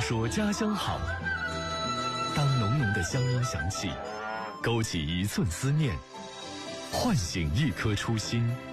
说家乡好。当浓浓的乡音响起，勾起一寸思念，唤醒一颗初心。